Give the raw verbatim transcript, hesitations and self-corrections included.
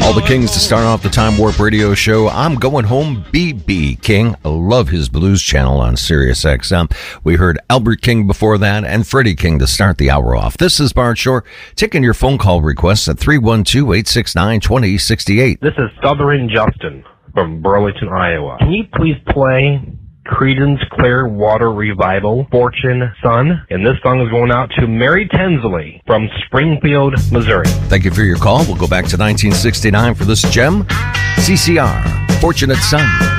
All the Kings to start off the Time Warp Radio Show. I'm Going Home, B B King. I love his blues channel on Sirius X M. We heard Albert King before that and Freddie King to start the hour off. This is Bart Shore, taking your phone call requests at three one two, eight six nine, two zero six eight. This is Southern Justin from Burlington, Iowa. Can you please play Creedence Clearwater Revival, Fortune Son? And this song is going out to Mary Tinsley from Springfield, Missouri. Thank you for your call. We'll go back to nineteen sixty-nine for this gem. C C R, Fortunate Son.